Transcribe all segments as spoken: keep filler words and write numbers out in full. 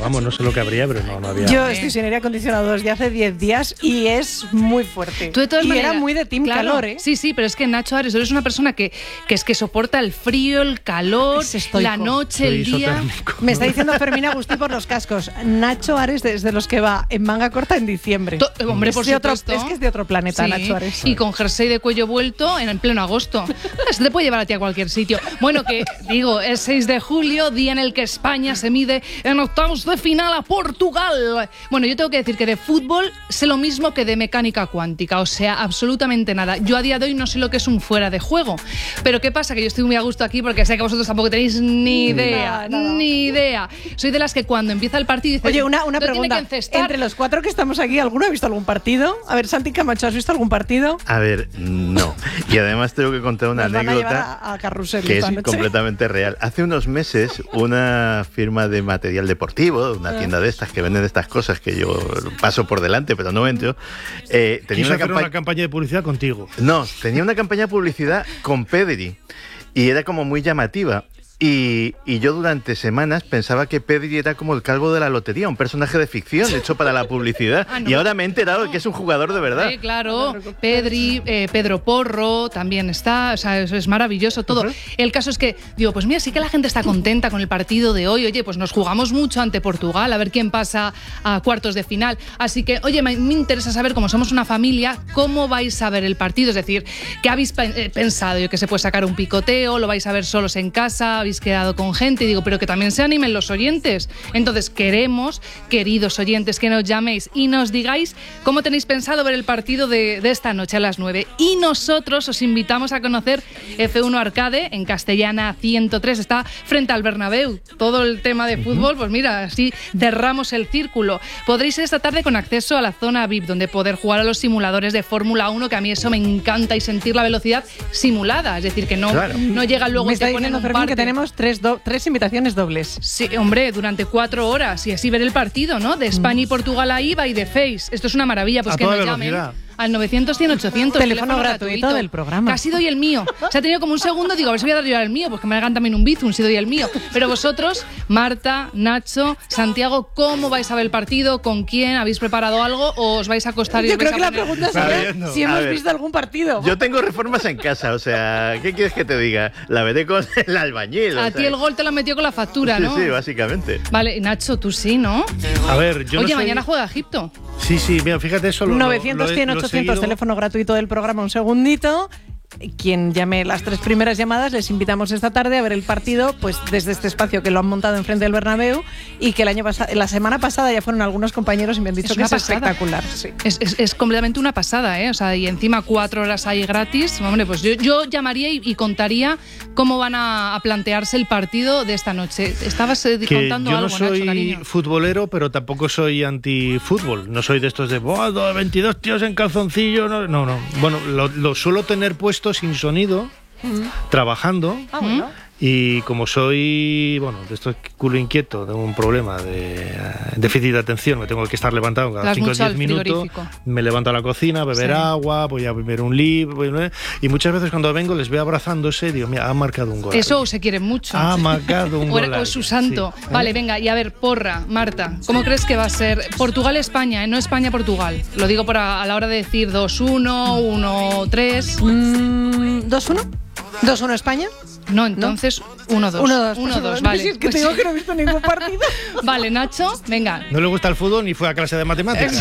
vamos, no sé lo que habría, pero no, no había. Yo estoy sin aire acondicionado desde hace diez días y es muy fuerte. Tú de todas y maneras, era muy de team claro, calor, ¿eh? Sí, sí, pero es que Nacho Ares, eres una persona que, que es que soporta el frío, el calor, la noche, Soy el día. isotérmico. Me está diciendo Fermín Agustí por los cascos. Nacho Ares es de los que va en manga corta en diciembre. To- hombre, es por de otro, supuesto. es que es de otro planeta, Sí, Nacho Ares. y con jersey de cuello vuelto en el pleno agosto. Se te puede llevar a ti a cualquier sitio. Bueno, que digo, es seis de julio, día en el que España se mide en octavos de final a Portugal. Bueno, yo tengo que decir que de fútbol sé lo mismo que de mecánica cuántica, o sea, absolutamente nada. Yo a día de hoy no sé lo que es un fuera de juego. Pero ¿qué pasa? Que yo estoy muy a gusto aquí porque sé que vosotros tampoco tenéis ni idea, Nada, nada. ni idea. Soy de las que cuando empieza el partido dice, Oye, una, una "Lo tiene pregunta. que encestar". Entre los cuatro que estamos aquí, ¿alguno ha visto algún partido? A ver, Santi Camacho, ¿has visto algún partido? A ver, no. Y además tengo que contar una Nos van a llevar anécdota a, a Carrusel que es esta noche. completamente real. Hace unos meses, una firma de material deportivo, una tienda de estas que venden estas cosas que yo paso por delante, pero no entro, eh, tenía Quiso una, hacer campa- una campaña de publicidad contigo. no, tenía una campaña de publicidad con Pedri y era como muy llamativa. Y, y yo durante semanas pensaba que Pedri era como el calvo de la lotería, un personaje de ficción hecho para la publicidad. Ah, no. Y ahora me he enterado de que es un jugador de verdad. Sí, claro, Pedri, eh, Pedro Porro también está, o sea, es, es maravilloso todo. Uh-huh. El caso es que, digo, pues mira, sí que la gente está contenta con el partido de hoy, oye, pues nos jugamos mucho ante Portugal, a ver quién pasa a cuartos de final. Así que, oye, me, me interesa saber, como somos una familia, cómo vais a ver el partido, es decir, ¿qué habéis pe- eh, pensado? Yo que se puede sacar un picoteo, lo vais a ver solos en casa, habéis quedado con gente, y digo, pero que también se animen los oyentes. Entonces, queremos, queridos oyentes, que nos llaméis y nos digáis cómo tenéis pensado ver el partido de, de esta noche a las nueve. Y nosotros os invitamos a conocer F uno Arcade en Castellana ciento tres, está frente al Bernabéu. Todo el tema de fútbol, pues mira, así cerramos el círculo. Podréis ir esta tarde con acceso a la zona V I P, donde poder jugar a los simuladores de Fórmula uno, que a mí eso me encanta, y sentir la velocidad simulada, es decir, que no, Claro. no llega luego Me y está te ponen diciendo un Fermín parte. que tenemos tres, do- tres invitaciones dobles. Sí, hombre, durante cuatro horas y así ver el partido, ¿no? De España y Portugal a IVA y de Face. Esto es una maravilla, pues A que toda nos velocidad. llamen al novecientos, cien, ochocientos. Teléfono gratuito del programa. Casi doy el mío. Se ha tenido como un segundo, digo, a ver si voy a dar yo el mío, pues que me hagan también un bizum si doy el mío. Pero vosotros, Marta, Nacho, Santiago, ¿cómo vais a ver el partido? ¿Con quién? ¿Habéis preparado algo o os vais a acostar y Yo os vais creo que a la poner- pregunta Está sería viendo. si A hemos ver. visto algún partido. Yo tengo reformas en casa, o sea, ¿qué quieres que te diga? La veré con el albañil. o A sea, ti el gol te lo metió con la factura, sí, ¿no? sí, básicamente. Vale, y Nacho, tú sí, ¿no? A ver, yo Oye, no soy... mañana juega Egipto. Sí, sí, mira, fíjate eso. Lo, lo- novecientos, lo he- cien, lo he ochocientos, seguido. teléfono gratuito del programa, un segundito. Quien llame las tres primeras llamadas, les invitamos esta tarde a ver el partido, pues desde este espacio que lo han montado enfrente del Bernabéu, y que el año pasado, la semana pasada ya fueron algunos compañeros y me han dicho Es que una es pasada. espectacular. Sí. Es, es, es completamente una pasada, ¿eh? O sea, y encima cuatro horas ahí gratis. Hombre, pues yo, yo llamaría y, y contaría cómo van a, a plantearse el partido de esta noche. Estabas eh, Que contando yo algo, no soy Nacho, cariño. futbolero, pero tampoco soy antifútbol. No soy de estos de "Buah, veintidós tíos en calzoncillo". No, no. no. Bueno, lo, lo suelo tener puesto sin sonido, trabajando. Ah, bueno. Y como soy, bueno, de esto culo inquieto, tengo un problema de eh, déficit de atención, me tengo que estar levantado cada Vas cinco o mucho diez al minutos, frigorífico. me levanto a la cocina a beber Sí. agua, voy a beber un libro, voy- y muchas veces cuando vengo les veo abrazándose y digo, mira, ha marcado un gol. Eso se quiere mucho. Ha marcado un O gol. era- o es su alguien, santo. sí. Vale, venga, y a ver, porra, Marta, ¿cómo crees que va a ser? Portugal-España, ¿eh? No España-Portugal. Lo digo por a, a la hora de decir dos uno, uno tres. Mm, ¿dos uno? ¿dos uno España? No, entonces uno dos. uno dos. uno dos, Si vale. es que te digo que no he visto ningún partido. Vale, Nacho, venga. No le gusta el fútbol ni fue a clase de matemáticas.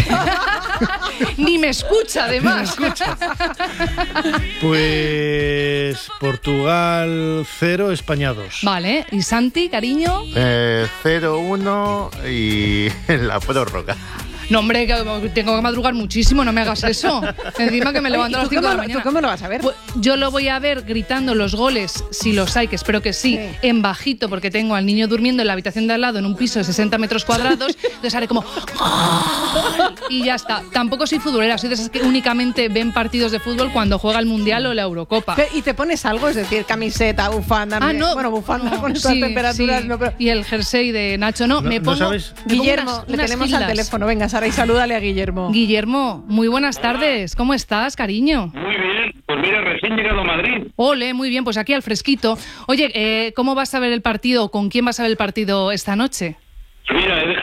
Ni me escucha, además. Pues Portugal cero, España dos. Vale, ¿y Santi, cariño? Eh, cero uno y la prórroga. No, hombre, que tengo que madrugar muchísimo, no me hagas eso. Encima que me levanto a las ¿Tú cinco de cómo, la lo- mañana. ¿Tú cómo lo vas a ver? Pues yo lo voy a ver gritando los goles, si los hay, que espero que sí, Sí. en bajito, porque tengo al niño durmiendo en la habitación de al lado en un piso de sesenta metros cuadrados, entonces haré como... y ya está. Tampoco soy futbolera, soy de esas que únicamente ven partidos de fútbol cuando juega el Mundial o la Eurocopa. ¿Y te pones algo? Es decir, camiseta, bufanda. Ah, no. Bueno, bufanda no, con estas sí, temperaturas. sí. No, pero... Y el jersey de Nacho, no, No- me no pongo... sabes- me pongo Guillermo, unas- le unas tenemos al filas. teléfono. Venga, Sara, y salúdale a Guillermo. Guillermo, muy buenas tardes. ¿Cómo estás, cariño? Muy bien, pues mira, recién llegado a Madrid. Ole, muy bien, pues aquí al fresquito. Oye, eh, ¿cómo vas a ver el partido? ¿Con quién vas a ver el partido esta noche? Mira, he